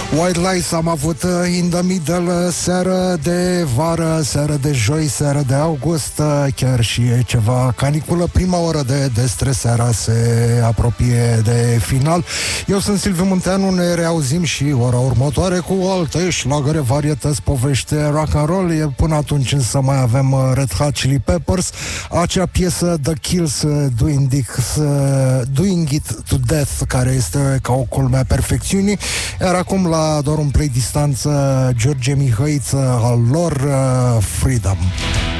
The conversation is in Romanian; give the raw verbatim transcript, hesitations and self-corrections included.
White Lies am avut in the middle, seară de vară, seară de joi, seară de august, chiar și e ceva caniculă. Prima oră de Destre seara se apropie de final. Eu sunt Silviu Munteanu, ne reauzim și ora următoare cu alte șlagăre, varietăți, povești, rock and roll. Până atunci însă mai avem Red Hot Chili Peppers, acea piesă The Kills, Doing It, Doing It to Death, care este ca o culme a perfecțiunii. Iar acum, la doar un play distanță, George Mihăiță al lor, uh, Freedom.